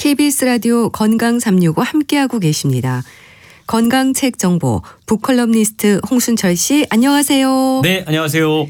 KBS 라디오 건강 365 함께하고 계십니다. 건강책 정보 북컬럼니스트 홍순철 씨 안녕하세요. 네, 안녕하세요.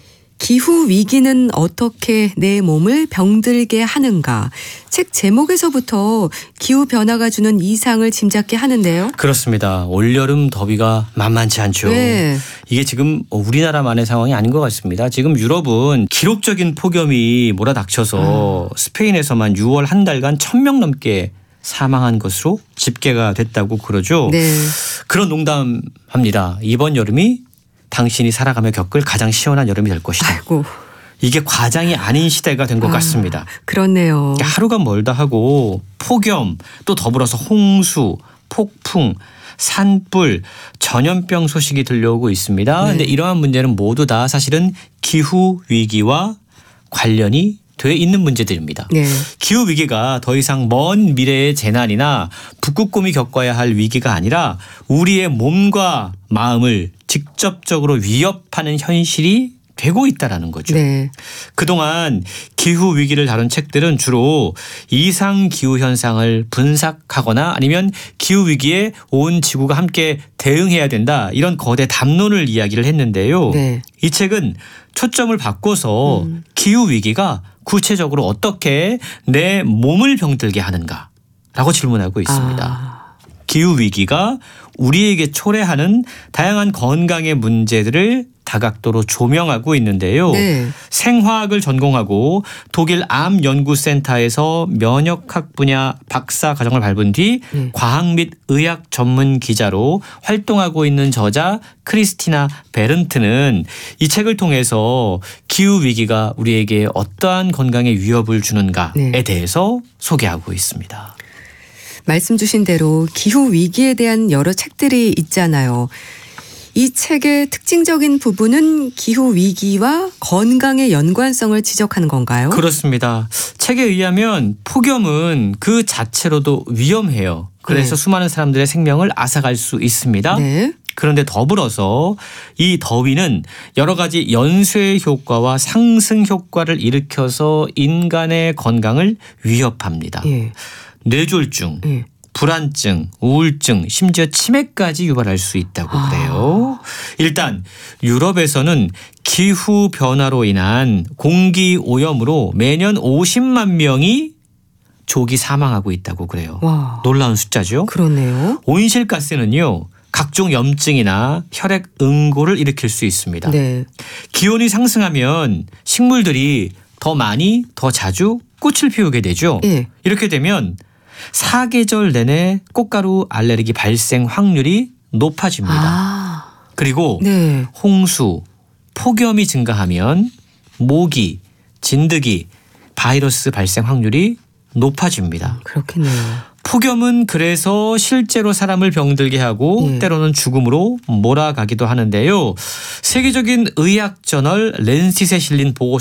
기후 위기는 어떻게 내 몸을 병들게 하는가. 책 제목에서부터 기후 변화가 주는 이상을 짐작케 하는데요. 그렇습니다. 올여름 더위가 만만치 않죠. 네. 이게 지금 우리나라만의 상황이 아닌 것 같습니다. 지금 유럽은 기록적인 폭염이 몰아닥쳐서 스페인에서만 6월 한 달간 1,000명 넘게 사망한 것으로 집계가 됐다고 그러죠. 네. 그런 농담합니다. 이번 여름이 당신이 살아가며 겪을 가장 시원한 여름이 될 것이다. 아이고. 이게 과장이 아닌 시대가 된 것 같습니다. 그렇네요. 하루가 멀다 하고 폭염 또 더불어서 홍수, 폭풍, 산불, 전염병 소식이 들려오고 있습니다. 그런데 이러한 문제는 모두 다 사실은 기후 위기와 관련이 돼 있는 문제들입니다. 네. 기후 위기가 더 이상 먼 미래의 재난이나 북극곰이 겪어야 할 위기가 아니라 우리의 몸과 마음을 직접적으로 위협하는 현실이 되고 있다라는 거죠. 네. 그동안 기후 위기를 다룬 책들은 주로 이상 기후 현상을 분석하거나 아니면 기후 위기에 온 지구가 함께 대응해야 된다 이런 거대 담론을 이야기를 했는데요. 네. 이 책은 초점을 바꿔서 기후 위기가 구체적으로 어떻게 내 몸을 병들게 하는가라고 질문하고 있습니다. 기후 위기가 우리에게 초래하는 다양한 건강의 문제들을 다각도로 조명하고 있는데요. 네. 생화학을 전공하고 독일 암 연구센터에서 면역학 분야 박사 과정을 밟은 뒤 과학 및 의학 전문 기자로 활동하고 있는 저자 크리스티나 베른트는 이 책을 통해서 기후 위기가 우리에게 어떠한 건강에 위협을 주는가에 대해서 소개하고 있습니다. 말씀 주신 대로 기후 위기에 대한 여러 책들이 있잖아요. 이 책의 특징적인 부분은 기후 위기와 건강의 연관성을 지적하는 건가요? 그렇습니다. 책에 의하면 폭염은 그 자체로도 위험해요. 그래서 수많은 사람들의 생명을 앗아갈 수 있습니다. 네. 그런데 더불어서 이 더위는 여러 가지 연쇄 효과와 상승 효과를 일으켜서 인간의 건강을 위협합니다. 예. 뇌졸중, 불안증, 우울증, 심지어 치매까지 유발할 수 있다고 그래요. 일단 유럽에서는 기후 변화로 인한 공기 오염으로 매년 50만 명이 조기 사망하고 있다고 그래요. 와. 놀라운 숫자죠. 그러네요. 온실가스는요. 각종 염증이나 혈액 응고를 일으킬 수 있습니다. 네. 기온이 상승하면 식물들이 더 많이 더 자주 꽃을 피우게 되죠. 예. 이렇게 되면 사계절 내내 꽃가루 알레르기 발생 확률이 높아집니다. 그리고 네. 홍수, 폭염이 증가하면 모기, 진드기, 바이러스 발생 확률이 높아집니다. 그렇겠네요. 폭염은 그래서 실제로 사람을 병들게 하고 때로는 죽음으로 몰아가기도 하는데요. 세계적인 의학 저널 랜싯에 실린 보고서